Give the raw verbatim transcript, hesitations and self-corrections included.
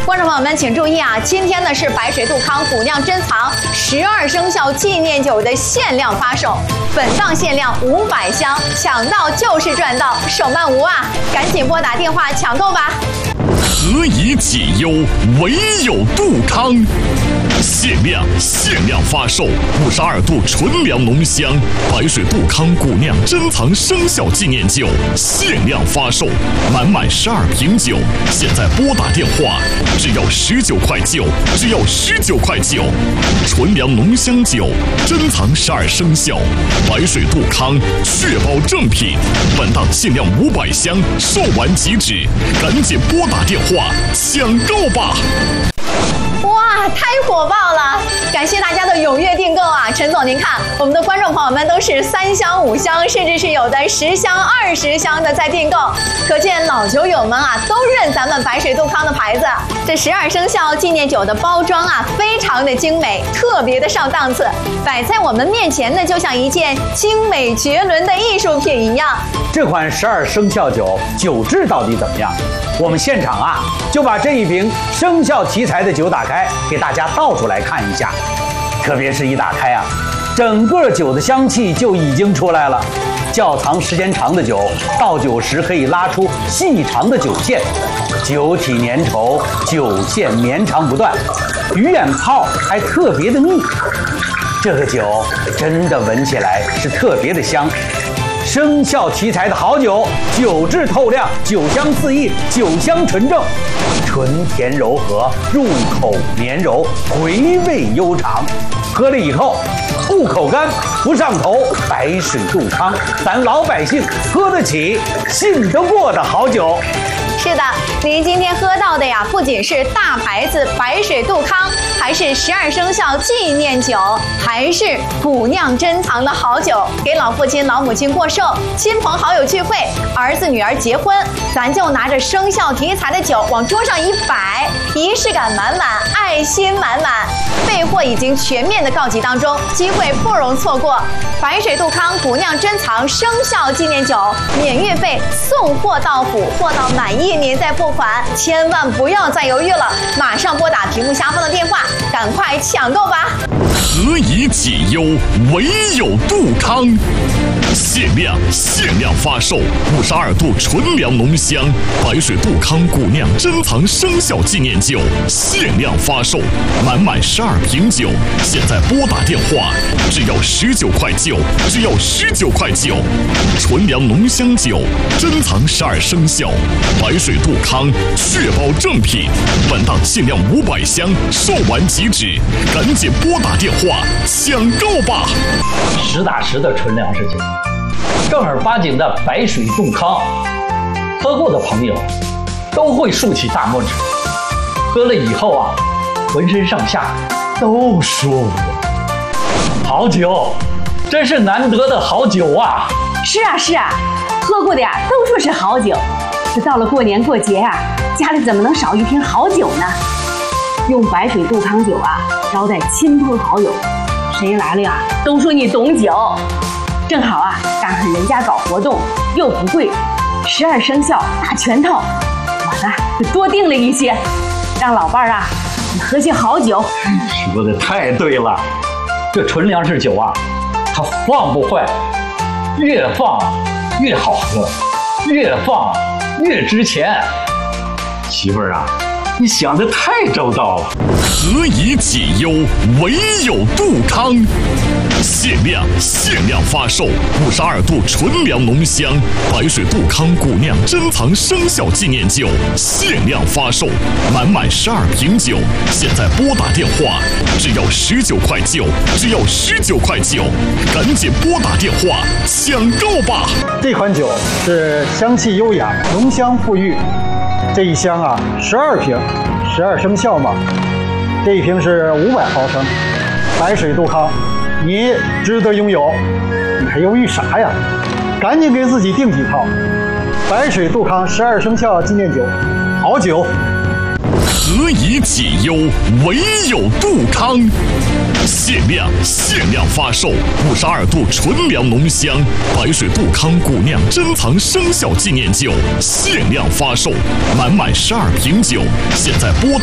观众朋友们，请注意啊！今天呢是白水杜康古酿珍藏十二生肖纪念酒的限量发售，本档限量五百箱，抢到就是赚到，手慢无啊！赶紧拨打电话抢购吧！ 何以解忧，唯有杜康。限量限量发售五十二度纯粮浓香白水杜康古酿珍藏生肖纪念酒，限量发售，满满十二瓶酒，现在拨打电话，只要十九块九，只要十九块九。纯粮浓香酒，珍藏十二生肖，白水杜康，确保正品。本档限量五百箱，售完即止，赶紧拨打电话抢购吧！ 哇，太火爆了！感谢大家的踊跃订购啊！陈总，您看，我们的观众朋友们都是三箱、五箱，甚至是有的十箱、二十箱的在订购，可见老酒友们啊都认咱们白水杜康的牌子。这十二生肖纪念酒的包装啊，非常的精美，特别的上档次，摆在我们面前呢，就像一件精美绝伦的艺术品一样。 这款十二生肖酒酒质到底怎么样？我们现场啊就把这一瓶生肖题材的酒打开，给大家倒出来看一下。特别是一打开啊，整个酒的香气就已经出来了。窖藏时间长的酒，倒酒时可以拉出细长的酒线，酒体粘稠，酒线绵长不断，鱼眼泡还特别的密。这个酒真的闻起来是特别的香。生肖题材的好酒，酒质透亮，酒香四溢，酒香纯正，醇甜柔和，入口绵柔，回味悠长。喝了以后不口干不上头，白水杜康，咱老百姓喝得起信得过的好酒。 是的，您今天喝到的呀，不仅是大牌子白水杜康，还是十二生肖纪念酒，还是古酿珍藏的好酒。给老父亲、老母亲过寿，亲朋好友聚会，儿子女儿结婚，咱就拿着生肖题材的酒往桌上一摆，仪式感满满，爱心满满。备货已经全面的告急当中，机会不容错过。白水杜康古酿珍藏生肖纪念酒，免运费，送货到府，货到满意您再付款，千万不要再犹豫了，马上拨打屏幕下方的电话，赶快抢购吧！ 何以解忧，唯有杜康。限量限量发售五十二度纯粮浓香白水杜康古酿珍藏生肖纪念酒，限量发售，满满十二瓶酒，现在拨打电话，只要十九块九，只要十九块九。纯粮浓香酒，珍藏十二生肖，白水杜康，确保正品。本档限量五百箱，售完即止，赶紧拨打电话抢购吧！ 实打实的纯粮食酒，正儿八经的白水杜康，喝过的朋友都会竖起大拇指，喝了以后啊，浑身上下都舒服。好酒，真是难得的好酒啊！ 是啊是啊，喝过的呀都说是好酒，这到了过年过节啊，家里怎么能少一瓶好酒呢？用白水杜康酒啊招待亲朋好友，谁来了呀都说你懂酒。正好啊赶上人家搞活动又不贵，十二生肖大全套，我呢就多订了一些，让老伴儿啊你喝些好酒。 说的太对了，这纯粮食酒啊，它放不坏，越放越好喝，越放越值钱。媳妇儿啊，你想得太周到了。 何以解忧，唯有杜康。限量限量发售五十二度纯粮浓香白水杜康古酿珍藏生肖纪念酒，限量发售，满满十二瓶酒，现在拨打电话，只要十九块九，只要十九块九，赶紧拨打电话抢购吧！ 这款酒是香气优雅，浓香馥郁。这一箱啊，十二瓶，十二生肖嘛。这一瓶是五百毫升，白水杜康，你值得拥有，你还犹豫啥呀？赶紧给自己订几套。白水杜康十二生肖纪念酒，好酒。 何以解忧，唯有杜康。限量限量发售五十二度纯粮浓香白水杜康古酿珍藏生肖纪念酒，限量发售，满满十二瓶酒，现在拨打